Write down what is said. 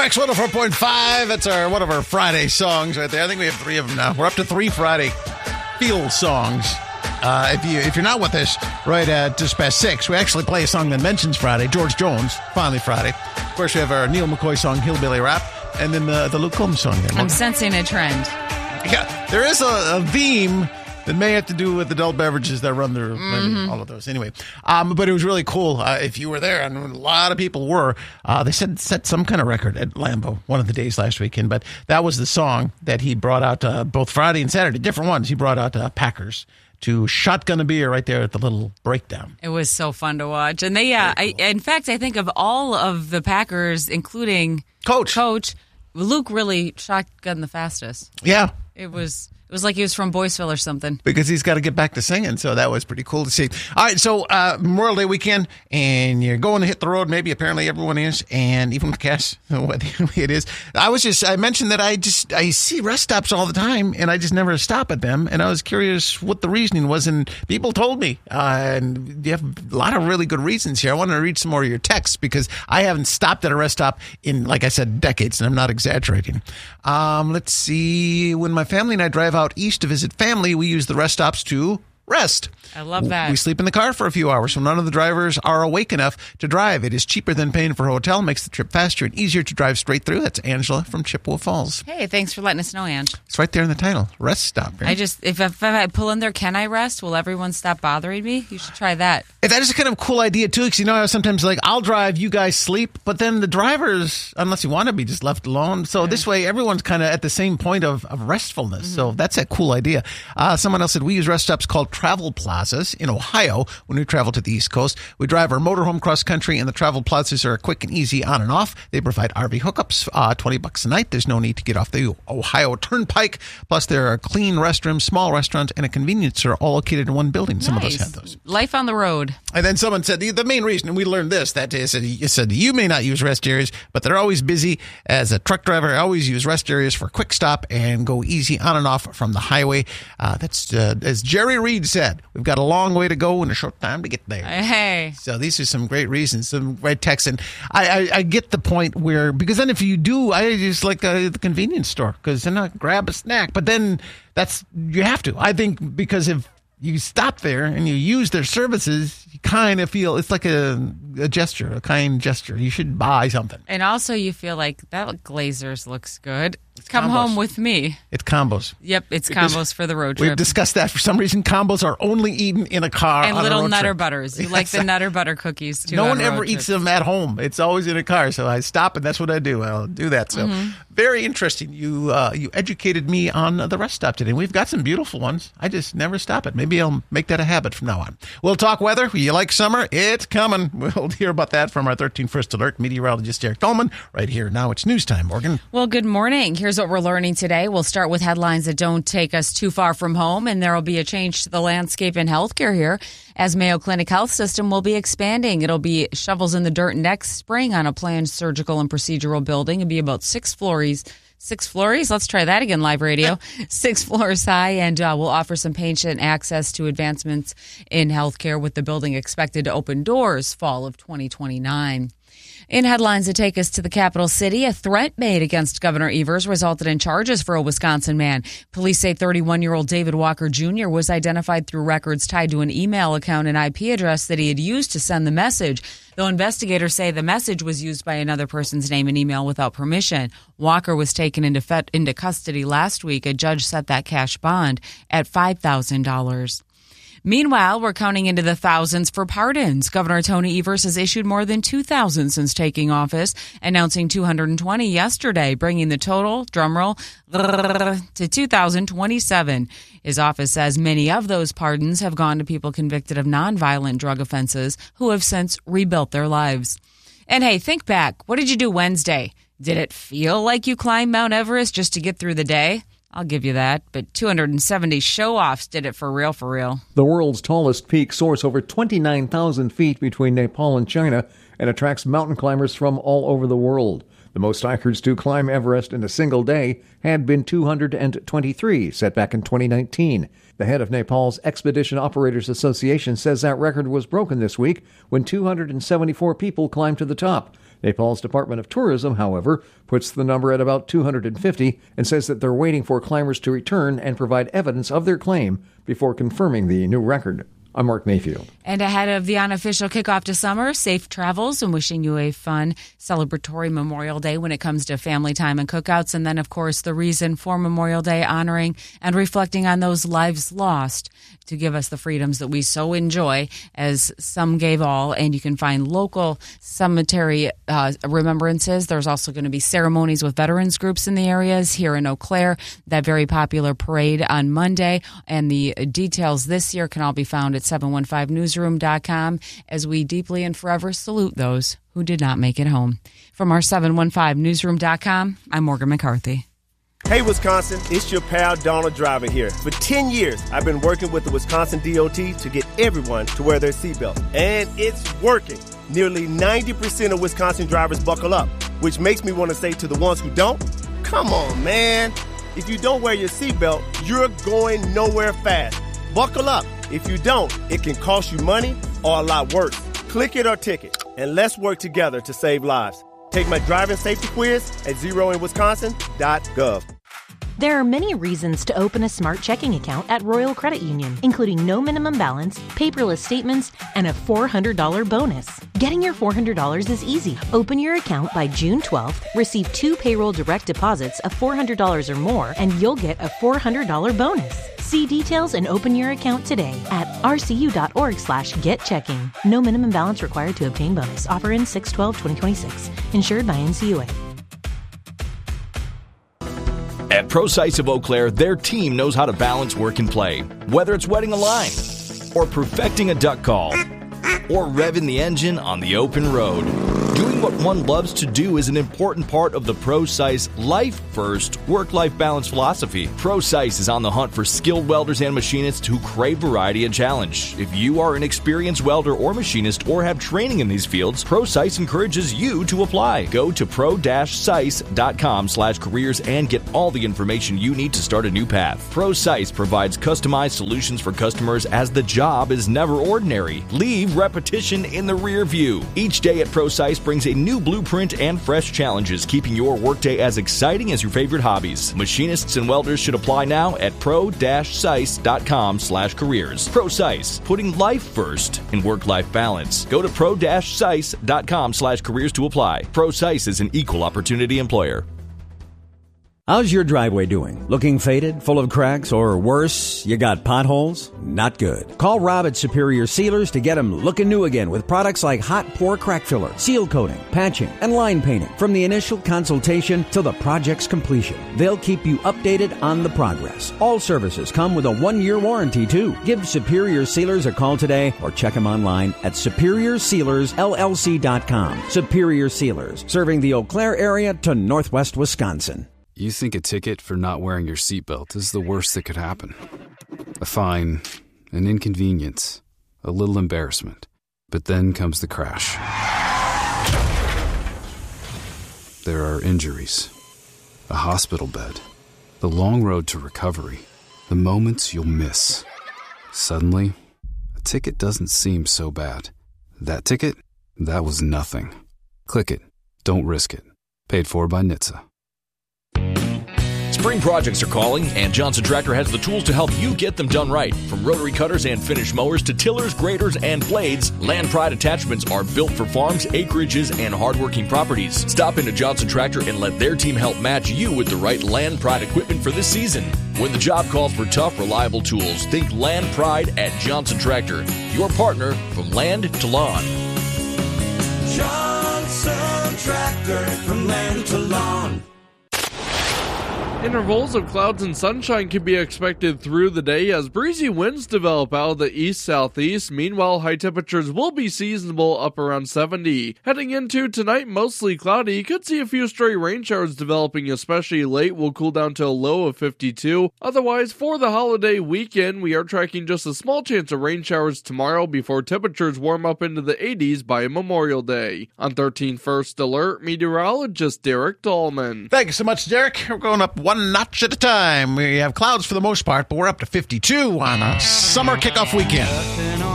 X 104.5. That's one of our Friday songs right there. I think we have 3 of them now. We're up to 3 Friday feel songs. If you're not with us right at just past 6, we actually play a song that mentions Friday. George Jones, Finally Friday. Of course, we have our Neil McCoy song, Hillbilly Rap, and then the Luke Combs song. I'm sensing a trend. Yeah, there is a theme that may have to do with adult beverages that run through all of those. Anyway, but it was really cool. If you were there, and a lot of people were, they set some kind of record at Lambeau one of the days last weekend. But that was the song that he brought out both Friday and Saturday, different ones. He brought out Packers to shotgun a beer right there at the little breakdown. It was so fun to watch. And they, cool. In fact, I think of all of the Packers, including Coach, Luke really shotgunned the fastest. Yeah. It was like he was from Boyceville or something. Because he's got to get back to singing, so that was pretty cool to see. All right, so Memorial Day weekend, and you're going to hit the road. Maybe apparently everyone is, and even with Cass, what it is. I mentioned that I see rest stops all the time, and I just never stop at them. And I was curious what the reasoning was, and people told me. And you have a lot of really good reasons here. I wanted to read some more of your texts because I haven't stopped at a rest stop in, like I said, decades, and I'm not exaggerating. Let's see. When my family and I drive out east to visit family, we use the rest stops to rest. I love that. We sleep in the car for a few hours so none of the drivers are awake enough to drive. It is cheaper than paying for a hotel, makes the trip faster and easier to drive straight through. That's Angela from Chippewa Falls. Hey, thanks for letting us know, Ange. It's right there in the title, rest stop. Right? If I pull in there, can I rest? Will everyone stop bothering me? You should try that. That is a kind of cool idea, too, because you know how sometimes, like, I'll drive, you guys sleep, but then the drivers, unless you want to be, just left alone. So this way, everyone's kind of at the same point of restfulness. Mm-hmm. So that's a cool idea. Someone else said, we use rest stops called travel plazas in Ohio when we travel to the East Coast. We drive our motorhome cross country, and the travel plazas are quick and easy on and off. They provide RV hookups, $20 a night. There's no need to get off the Ohio Turnpike. Plus, there are clean restrooms, small restaurants, and a convenience store all located in one building. Some of us have those. Life on the road. And then someone said, the main reason, and we learned this, that is, you said you may not use rest areas, but they're always busy. As a truck driver, I always use rest areas for a quick stop and go easy on and off from the highway. That's, as Jerry Reed said, we've got a long way to go and a short time to get there. Hey. So these are some great reasons, some great texts. And I get the point where, because then if you do, I just like the convenience store, because then I grab a snack. But then you have to. I think because if you stop there and you use their services, you kind of feel it's like a gesture, a kind gesture. You should buy something. And also you feel like that Glazers looks good. Come home with me. It's combos. Yep, it's combos for the road trip. We've discussed that. For some reason, combos are only eaten in a car and on little a road Nutter trip. Butters. You like the Nutter Butter cookies, too. No one ever eats them at home. It's always in a car. So I stop, and that's what I do. I'll do that. So very interesting. You educated me on the rest stop today. We've got some beautiful ones. I just never stop it. Maybe I'll make that a habit from now on. We'll talk weather. You like summer? It's coming. We'll hear about that from our 13 First Alert meteorologist Eric Dolman right here. Now it's news time, Morgan. Well, good morning. Here's what we're learning today. We'll start with headlines that don't take us too far from home, and there will be a change to the landscape in healthcare here as Mayo Clinic Health System will be expanding. It'll be shovels in the dirt next spring on a planned surgical and procedural building. It'll be about 6 floors. 6 floors? Let's try that again, live radio. 6 floors high, and we'll offer some patient access to advancements in healthcare with the building expected to open doors fall of 2029. In headlines that take us to the capital city, a threat made against Governor Evers resulted in charges for a Wisconsin man. Police say 31-year-old David Walker Jr. was identified through records tied to an email account and IP address that he had used to send the message. Though investigators say the message was used by another person's name and email without permission. Walker was taken into custody last week. A judge set that cash bond at $5,000. Meanwhile, we're counting into the thousands for pardons. Governor Tony Evers has issued more than 2,000 since taking office, announcing 220 yesterday, bringing the total, drumroll, to 2,027. His office says many of those pardons have gone to people convicted of nonviolent drug offenses who have since rebuilt their lives. And hey, think back. What did you do Wednesday? Did it feel like you climbed Mount Everest just to get through the day? I'll give you that, but 270 show-offs did it for real, for real. The world's tallest peak soars over 29,000 feet between Nepal and China and attracts mountain climbers from all over the world. The most hikers to climb Everest in a single day had been 223, set back in 2019. The head of Nepal's Expedition Operators Association says that record was broken this week when 274 people climbed to the top. Nepal's Department of Tourism, however, puts the number at about 250 and says that they're waiting for climbers to return and provide evidence of their claim before confirming the new record. I'm Mark Mayfield. And ahead of the unofficial kickoff to summer, safe travels and wishing you a fun celebratory Memorial Day when it comes to family time and cookouts. And then, of course, the reason for Memorial Day, honoring and reflecting on those lives lost to give us the freedoms that we so enjoy, as some gave all. And you can find local cemetery remembrances. There's also going to be ceremonies with veterans groups in the areas here in Eau Claire, that very popular parade on Monday. And the details this year can all be found at 715newsroom.com as we deeply and forever salute those who did not make it home. From our 715newsroom.com, I'm Morgan McCarthy. Hey, Wisconsin, it's your pal Donald Driver here. For 10 years, I've been working with the Wisconsin DOT to get everyone to wear their seatbelt. And it's working. Nearly 90% of Wisconsin drivers buckle up, which makes me want to say to the ones who don't, come on, man. If you don't wear your seatbelt, you're going nowhere fast. Buckle up. If you don't, it can cost you money or a lot worse. Click it or ticket, and let's work together to save lives. Take my driving safety quiz at zeroinwisconsin.gov. There are many reasons to open a smart checking account at Royal Credit Union, including no minimum balance, paperless statements, and a $400 bonus. Getting your $400 is easy. Open your account by June 12th, receive 2 payroll direct deposits of $400 or more, and you'll get a $400 bonus. See details and open your account today at rcu.org/getchecking. No minimum balance required to obtain bonus. Offer ends 6/12/2026. Insured by NCUA. At ProSice of Eau Claire, their team knows how to balance work and play. Whether it's wetting a line, or perfecting a duck call, or revving the engine on the open road. Doing what one loves to do is an important part of the ProSice Life First work-life balance philosophy. ProSice is on the hunt for skilled welders and machinists who crave variety and challenge. If you are an experienced welder or machinist or have training in these fields, ProSice encourages you to apply. Go to pro-sice.com/careers and get all the information you need to start a new path. ProSice provides customized solutions for customers, as the job is never ordinary. Leave repetition in the rear view. Each day at ProSice brings a new blueprint and fresh challenges, keeping your workday as exciting as your favorite hobbies. Machinists and welders should apply now at pro-sice.com/careers. ProSice, putting life first in work-life balance. Go to pro-sice.com/careers to apply. ProSice is an equal opportunity employer. How's your driveway doing? Looking faded, full of cracks, or worse, you got potholes? Not good. Call Rob at Superior Sealers to get them looking new again with products like hot pour crack filler, seal coating, patching, and line painting. From the initial consultation to the project's completion, they'll keep you updated on the progress. All services come with a 1-year warranty, too. Give Superior Sealers a call today or check them online at SuperiorSealersLLC.com. Superior Sealers, serving the Eau Claire area to northwest Wisconsin. You think a ticket for not wearing your seatbelt is the worst that could happen. A fine, an inconvenience, a little embarrassment. But then comes the crash. There are injuries, a hospital bed, the long road to recovery, the moments you'll miss. Suddenly, a ticket doesn't seem so bad. That ticket? That was nothing. Click it. Don't risk it. Paid for by NHTSA. Spring projects are calling, and Johnson Tractor has the tools to help you get them done right. From rotary cutters and finish mowers to tillers, graders, and blades, Land Pride attachments are built for farms, acreages, and hardworking properties. Stop into Johnson Tractor and let their team help match you with the right Land Pride equipment for this season. When the job calls for tough, reliable tools, think Land Pride at Johnson Tractor. Your partner from land to lawn. Johnson Tractor, from land to lawn. Intervals of clouds and sunshine can be expected through the day as breezy winds develop out of the east-southeast. Meanwhile, high temperatures will be seasonable up around 70. Heading into tonight, mostly cloudy. You could see a few stray rain showers developing, especially late. Will cool down to a low of 52. Otherwise, for the holiday weekend, we are tracking just a small chance of rain showers tomorrow before temperatures warm up into the 80s by Memorial Day. On 13 First Alert, meteorologist Derek Dahlman. Thank you so much, Derek. We're going up one notch at a time. We have clouds for the most part, but we're up to 52 on a summer kickoff weekend.